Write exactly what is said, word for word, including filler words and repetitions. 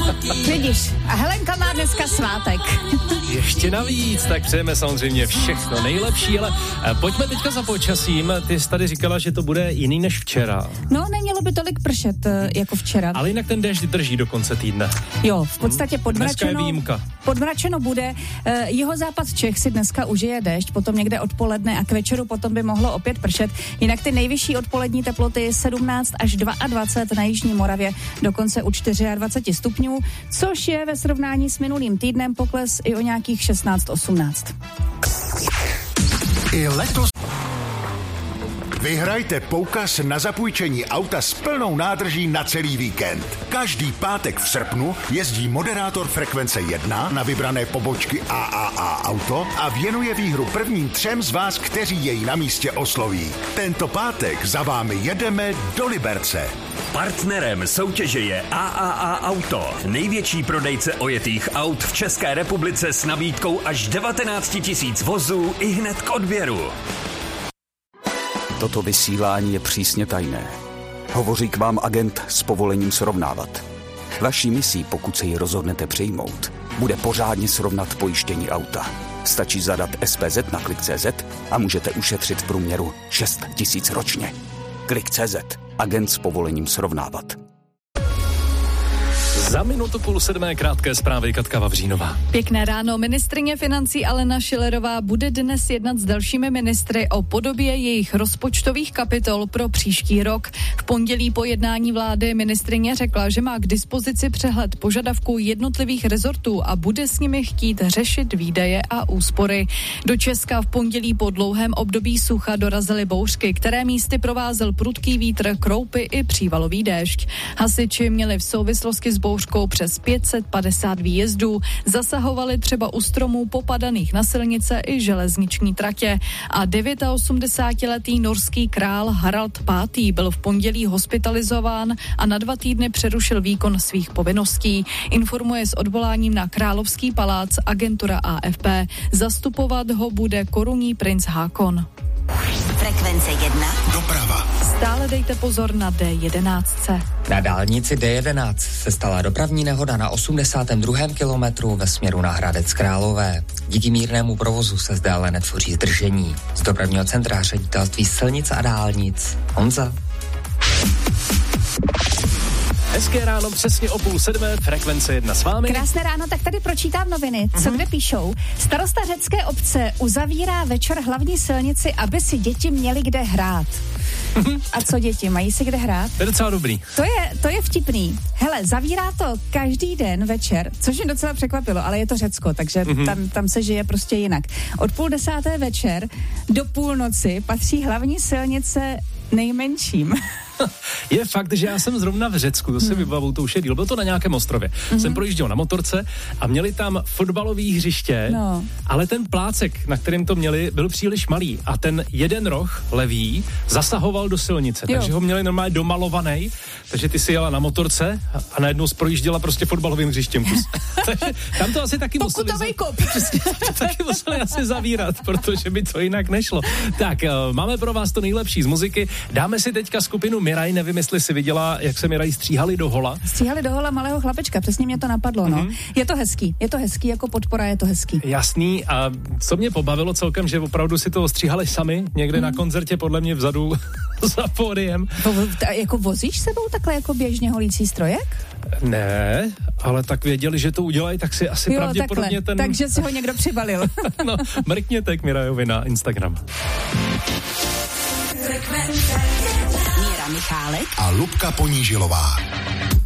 Vidíš, a Helenka má dneska svátek. Ještě navíc, tak přejeme samozřejmě všechno nejlepší, ale pojďme teďka za počasím. Ty jsi tady říkala, že to bude jiný než včera. No, nemělo by tolik pršet jako včera. Ale jinak ten déšť drží do konce týdne. Jo, v podstatě podmračeno. Dneska je výjimka. Podmračeno bude. Jihozápad Čech si dneska užije déšť, potom někde odpoledne a k večeru potom by mohlo opět pršet. Jinak ty nejvyšší odpolední teploty sedmnáct až dvacet dva na jižní Moravě, dokonce u dvacet čtyři stupňů, což je ve srovnání s minulým týdnem pokles i o nějakých šestnáct osmnáct. I letos vyhrajte poukaz na zapůjčení auta s plnou nádrží na celý víkend. Každý pátek v srpnu jezdí moderátor Frekvence jedna na vybrané pobočky A A A Auto a věnuje výhru prvním třem z vás, kteří jej na místě osloví. Tento pátek za vámi jedeme do Liberce. Partnerem soutěže je A A A Auto, největší prodejce ojetých aut v České republice s nabídkou až devatenáct tisíc vozů i hned k odběru. Toto vysílání je přísně tajné. Hovoří k vám agent s povolením srovnávat. Vaší misí, pokud se ji rozhodnete přijmout, bude pořádně srovnat pojištění auta. Stačí zadat S P Z na Klik tečka cé zet a můžete ušetřit v průměru šest tisíc ročně. Klik tečka cé zet. Agent s povolením srovnávat. Za minutu půl sedmé krátké zprávy Katka Vavřínová. Pěkné ráno. Ministryně financí Alena Schillerová bude dnes jednat s dalšími ministry o podobě jejich rozpočtových kapitol pro příští rok. V pondělí po jednání vlády ministryně řekla, že má k dispozici přehled požadavků jednotlivých rezortů a bude s nimi chtít řešit výdaje a úspory. Do Česka v pondělí po dlouhém období sucha dorazily bouřky, které místy provázel prudký vítr, kroupy i přívalový déšť. Hasiči měli v souvislosti s bouřkou přes pět set padesát výjezdů, zasahovali třeba u stromů popadaných na silnice i železniční tratě. A osmdesátidevítiletý norský král Harald pátý byl v pondělí hospitalizován a na dva týdny přerušil výkon svých povinností. Informuje s odvoláním na Královský palác agentura A F P. Zastupovat ho bude korunní princ Hákon. Frekvence jedna. Doprava. Stále dejte pozor na D jedenáct. Na dálnici D jedenáct se stala dopravní nehoda na osmdesátém druhém kilometru ve směru na Hradec Králové. Díky mírnému provozu se zde ale netvoří zdržení. Z dopravního centra ředitelství silnic a dálnic Honza. Hezké ráno, přesně o půl sedmé, Frekvence jedna s vámi. Krásné ráno, tak tady pročítám noviny. Co Mhm. kde píšou? Starosta řecké obce uzavírá večer hlavní silnici, aby si děti měly kde hrát. A co děti, mají si kde hrát? To je docela dobrý. To je, to je vtipný. Hele, zavírá to každý den večer, což mě docela překvapilo, ale je to Řecko, takže Mhm. tam, tam se žije prostě jinak. Od půl desáté večer do půlnoci patří hlavní silnice nejmenším. Je fakt, že já jsem zrovna v Řecku, to si hmm. vybavu, to už je díl, byl to na nějakém ostrově. Hmm. Jsem projížděl na motorce a měli tam fotbalové hřiště, no. ale ten plácek, na kterém to měli, byl příliš malý a ten jeden roh levý zasahoval do silnice, Jo. takže ho měli normálně domalovaný, takže ty si jela na motorce a, a najednou projížděla prostě fotbalovým hřištěm kus. Takže tam to asi taky museli, Pokutovej kop. Přesně, to taky museli asi zavírat, protože by to jinak nešlo. Tak, uh, máme pro vás to nejlepší z muziky, dáme si teďka skupinu Miraj, nevím, jestli si viděla, jak se Miraj stříhali do hola. Stříhali do hola malého chlapečka, přesně mě to napadlo, no. Mhm. Je to hezký, je to hezký, jako podpora je to hezký. Jasný, a co mě pobavilo celkem, že opravdu si to stříhali sami, někde Mhm. na koncertě, podle mě vzadu za pódiem. To, ta, jako vozíš sebou takhle jako běžně holící strojek? Ne, ale tak věděli, že to udělají, tak si asi Jo, pravděpodobně takhle, ten... takže si ho někdo přibalil. No, mrkněte k Mirajovi na Instagram. Míra Michálek A Lubka Ponížilová.